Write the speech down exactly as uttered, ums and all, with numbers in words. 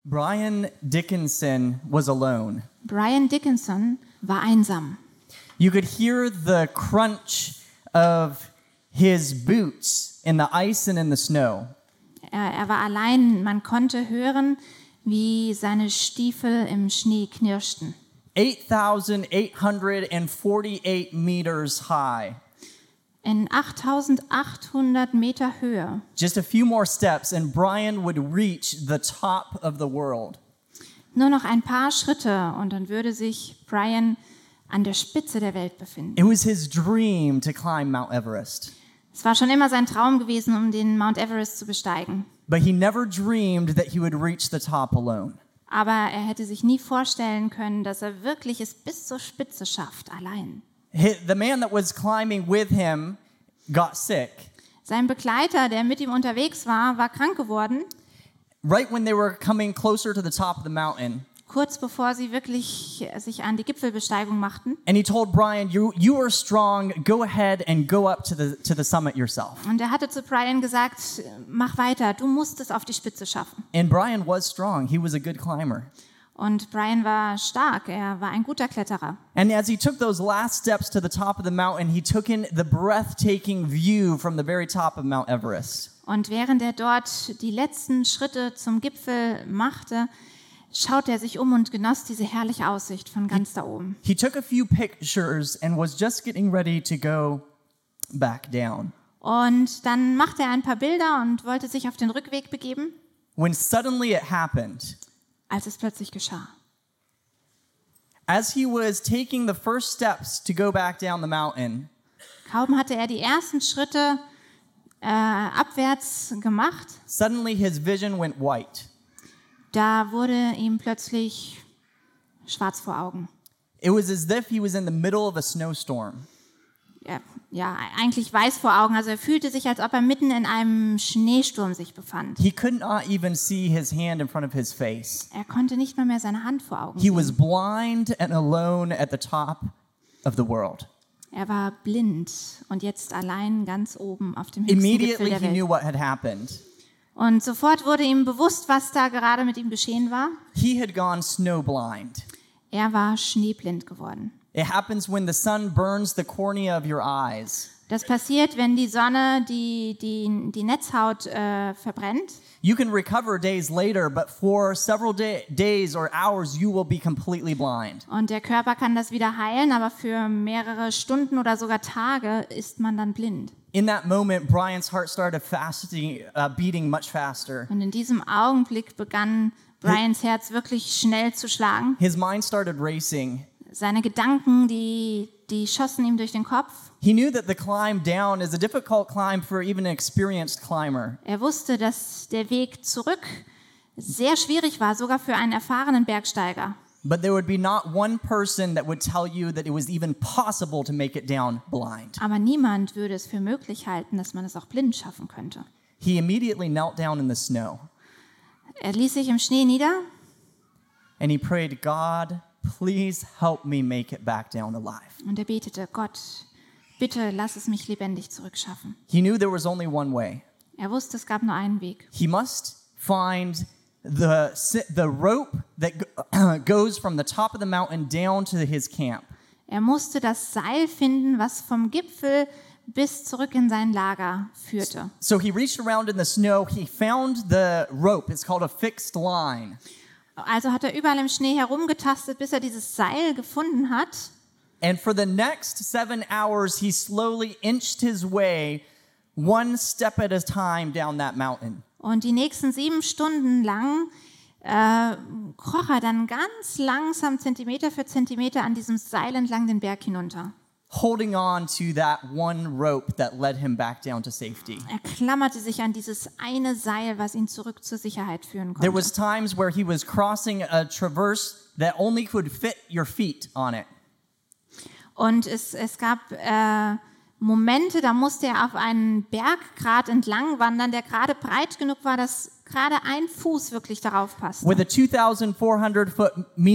Brian Dickinson was alone. Brian Dickinson war einsam. You could hear the crunch of his boots in the ice and in the snow. Er, er war allein. Man konnte hören, wie seine Stiefel im Schnee knirschten. eight thousand eight hundred forty-eight meters high. In achttausendachthundert Meter Höhe. Just a few more steps and Brian would reach the top of the world. Nur noch ein paar Schritte und dann würde sich Brian an der Spitze der Welt befinden. It was his dream to climb Mount Everest. Es war schon immer sein Traum gewesen, um den Mount Everest zu besteigen. But he never dreamed that he would reach the top alone. Aber er hätte sich nie vorstellen können, dass er wirklich es bis zur Spitze schafft, allein. The man that was climbing with him got sick. Sein Begleiter, der mit ihm unterwegs war, war krank geworden. Right when they were coming closer to the top of the mountain. Kurz bevor sie wirklich sich an die Gipfelbesteigung machten. And he told Brian, you, you are strong, go ahead and go up to the, to the summit yourself. Und er hatte zu Brian gesagt, mach weiter, du musst es auf die Spitze schaffen. And Brian was strong, he was a good climber. Und Brian war stark, er war ein guter Kletterer. And as he took those last steps to the top of the mountain, he took in the breathtaking view from the very top of Mount Everest. Und während er dort die letzten Schritte zum Gipfel machte, schaute er sich um und genoss diese herrliche Aussicht von ganz da oben. He took a few pictures and was just getting ready to go back down. Und dann machte er ein paar Bilder und wollte sich auf den Rückweg begeben, When suddenly it happened. als es plötzlich geschah. As he was taking the first steps to go back down the mountain, Kaum hatte er die ersten Schritte äh, abwärts gemacht, suddenly his vision went white. da wurde ihm plötzlich schwarz vor Augen. It was as if he was in the middle of a snowstorm. Ja, ja, eigentlich weiß vor Augen. Also er fühlte sich, als ob er mitten in einem Schneesturm sich befand. He could not even see his hand in front of his face. Er konnte nicht mal mehr seine Hand vor Augen He was sehen. blind and alone at the top of the world. Er war blind und jetzt allein ganz oben auf dem höchsten Gipfel Immediately der he knew Welt. what had happened. Und sofort wurde ihm bewusst, was da gerade mit ihm geschehen war. He had gone snowblind. Er war schneeblind geworden. It happens when the sun burns the cornea of your eyes. Das passiert, wenn die Sonne die, die, die Netzhaut äh, verbrennt. You can recover days later, but for several day, days or hours, you will be completely blind. Und der Körper kann das wieder heilen, aber für mehrere Stunden oder sogar Tage ist man dann blind. In that moment, Brian's heart started fasting, uh, beating much faster. Und in diesem Augenblick begann Brians Herz wirklich schnell zu schlagen. His mind started racing. Seine Gedanken, die, die schossen ihm durch den Kopf. He knew that the climb down is a difficult climb for even an experienced climber. Er wusste, dass der Weg zurück sehr schwierig war, sogar für einen erfahrenen Bergsteiger. But there would be not one person that would tell you that it was even possible to make it down blind. Aber niemand würde es für möglich halten, dass man es auch blind schaffen könnte. He immediately knelt down in the snow Er ließ sich im Schnee nieder and he prayed, God, please help me make it back down alive. und er betete, Gott, bitte lass es mich lebendig zurückschaffen. He knew there was only one way. Er wusste, es gab nur einen Weg. He must find the, the rope that goes from the top of the mountain down to his camp. Er musste das Seil finden, was vom Gipfel bis zurück in sein Lager führte. So he reached around in the snow. He found the rope. It's called a fixed line. Also hat er überall im Schnee herumgetastet, bis er dieses Seil gefunden hat. And for the next seven hours, he slowly inched his way one step at a time down that mountain. Und die nächsten sieben Stunden lang äh, kroch er dann ganz langsam Zentimeter für Zentimeter an diesem Seil entlang den Berg hinunter. Holding on to that one rope that led him back down to safety. Er klammerte sich an dieses eine Seil, was ihn zurück zur Sicherheit führen There was konnte. times where he was crossing a traverse that only could fit your feet on it. Und es, es gab äh, Momente, da musste er auf einen Berggrat entlang wandern, der gerade breit genug war, dass gerade ein Fuß wirklich darauf passte. With a two thousand four hundred foot